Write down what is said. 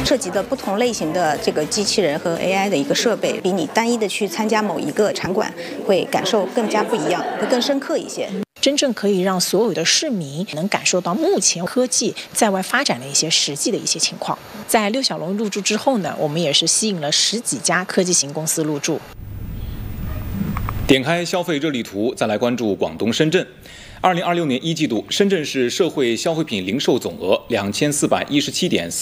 涉及的不同类型的这个机器人和 AI 的一个设备，比你单一的去参加某一个场馆会感受更加不一样，会更深刻一些。 真正可以让所有的市民能感受到目前科技在外发展的一些实际的一些情况。在六小龙入驻之后呢，我们也是吸引了10几家科技型公司入驻。 点开消费热力图，再来关注广东深圳。2026年1季度，深圳市社会消费品零售总额2417.4